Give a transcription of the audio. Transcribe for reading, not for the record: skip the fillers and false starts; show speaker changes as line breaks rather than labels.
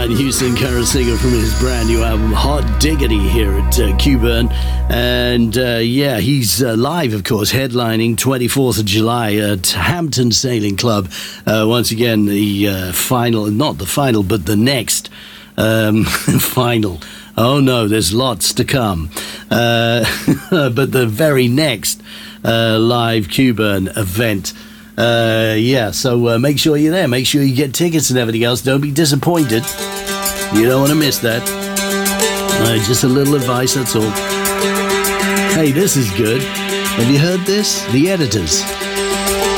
Brian Houston, current singer from his brand new album Hot Diggity here at Q-Burn. And he's live, of course, headlining 24th of July at Hampton Sailing Club. Once again, the final, not the final, but the next final. Oh no, there's lots to come. But the very next live Q-Burn event. So make sure you're there. Make sure you get tickets and everything else. Don't be disappointed. You don't want to miss that. Just a little advice, that's all. Hey, this is good. Have you heard this? The Editors.